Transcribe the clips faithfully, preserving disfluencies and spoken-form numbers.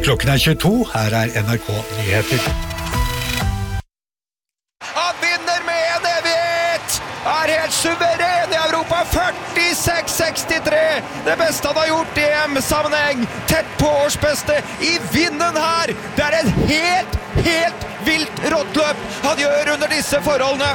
Klokken er tjueto, her er N R K Nyheter. Han vinner med en evighet! Er helt suveren i Europa, førtiseks sekstitre! Det beste han har gjort i E M-sammenheng! Tett på årsbeste i vinden her! Det er en helt, helt vilt råttløp han gjør under disse forholdene!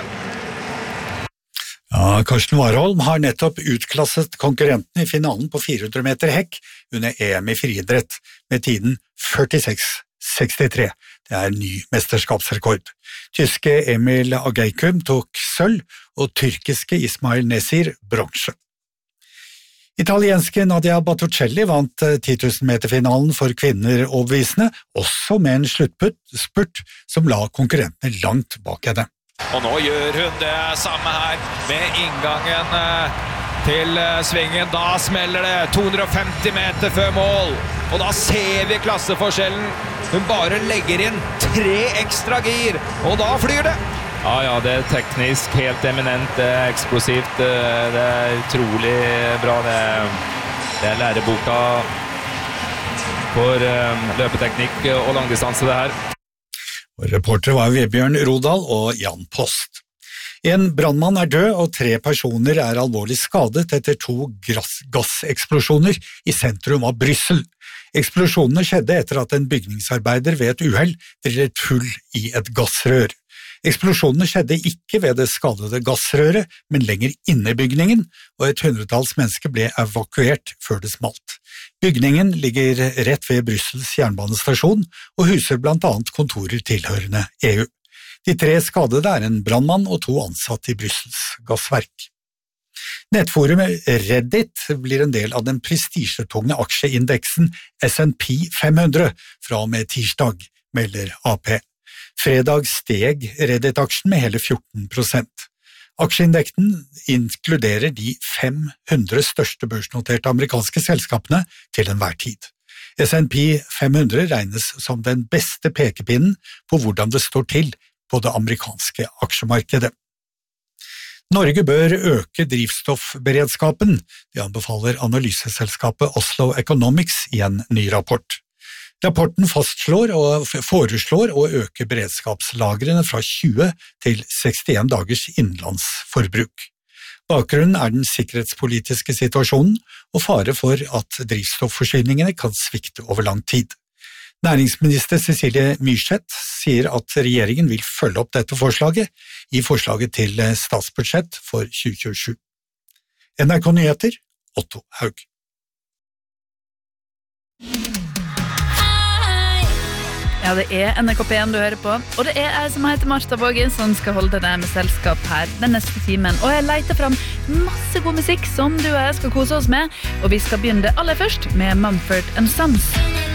Ja, Karsten Warholm har nettopp utklasset konkurrenten i finalen på fire hundre meter hekk under E M i friidrett med tiden førtiseks sekstitre. Det er ny mesterskapsrekord. Tyske Emil Ageikum tok sølv, og tyrkiske Ismail Nesir bronse. Italienske Nadia Battucelli vant ti tusen meter-finalen for kvinner overbevisende, også med en sluttspurt som la konkurrentene langt bak henne. Og nå gjør hun det samme her med inngangen til svingen. Da smeller det to hundre og femti meter før mål. Og da ser vi klasseforskjellen. Hun bare legger inn tre ekstra gir, og da flyr det. Ja, ja, det er teknisk helt eminent, det er eksplosivt, det er utrolig bra. Det er, det er læreboka for løpeteknikk og langdistanse det her. Reportere var Vebjørn Rodal og Jan Post. En brannmann er død, og tre personer er alvorlig skadet etter to gasseksplosjoner i sentrum av Bryssel. Eksplosjonene skjedde etter at en bygningsarbeider ved et uhell drillet hull i et gassrør. Eksplosjonene skjedde ikke ved det skadede gassrøret, men lenger inne i bygningen, og et hundretalls mennesker ble evakuert før det smalt. Bygningen ligger rett ved Bryssels jernbanestasjon og huser blant annet kontorer tilhørende E U. De tre skadede er en brandmann og to ansatte i Bryssels gassverk. Nettforumet Reddit blir en del av den prestisjetunge aksjeindeksen S and P fem hundre fra og med tirsdag, melder A P. Fredag steg Reddit-aksjen med hele fjorten prosent. Aksjeindeksen inkluderer de fem hundre største børsnoterte amerikanske selskapene til enhver tid. S and P fem hundre regnes som den beste pekepinnen på hvordan det står til på det amerikanske aksjemarkedet. Norge bør øke drivstoffberedskapen, det anbefaler analyseselskapet Oslo Economics i en ny rapport. Rapporten fastslår og foreslår å øke beredskapslagrene fra tjue til sekstien dagers innenlandsforbruk. Bakgrunnen er den sikkerhetspolitiske situasjonen og fare for at drivstoffforsyningene kan svikte over lang tid. Næringsminister Cecilie Myrseth sier at regjeringen vil følge opp dette forslaget i forslaget til statsbudsjett for tjue tjuesju. N R K Nyheter, Otto Haug. Ja, det er N R K P en du hører på, og det er jeg som heter Martha Våge som skal holde deg med selskap her den neste timen. Og jeg leter fram masse god musikk som du og jeg skal kose oss med, og vi skal begynne det aller først med Mumford and Sons.